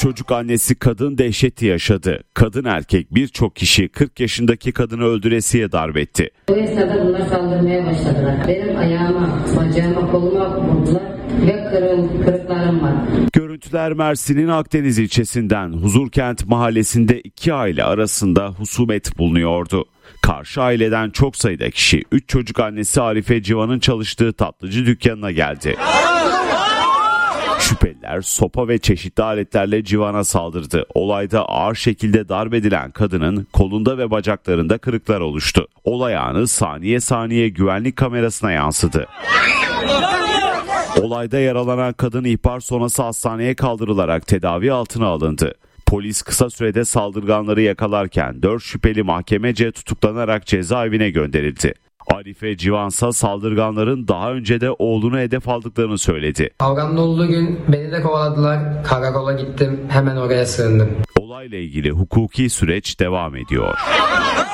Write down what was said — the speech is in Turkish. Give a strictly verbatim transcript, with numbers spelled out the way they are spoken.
çocuk annesi kadın dehşeti yaşadı. Kadın erkek birçok kişi kırk yaşındaki kadını öldüresiye darp etti. Bu esnada bunlar saldırmaya başladılar. Benim ayağıma, bacağıma, koluma vurdular ve kırıl, kırıklarım var. Görüntüler Mersin'in Akdeniz ilçesinden Huzurkent mahallesinde iki aile arasında husumet bulunuyordu. Karşı aileden çok sayıda kişi üç çocuk annesi Arife Civan'ın çalıştığı tatlıcı dükkanına geldi. Şüpheliler sopa ve çeşitli aletlerle Civan'a saldırdı. Olayda ağır şekilde darp edilen kadının kolunda ve bacaklarında kırıklar oluştu. Olay anı saniye saniye güvenlik kamerasına yansıdı. Olayda yaralanan kadın ihbar sonrası hastaneye kaldırılarak tedavi altına alındı. Polis kısa sürede saldırganları yakalarken dört şüpheli mahkemece tutuklanarak cezaevine gönderildi. Arife Civansa saldırganların daha önce de oğlunu hedef aldıklarını söyledi. Kavgamın olduğu gün beni de kovaladılar. Karakola gittim. Hemen oraya sığındım. Olayla ilgili hukuki süreç devam ediyor.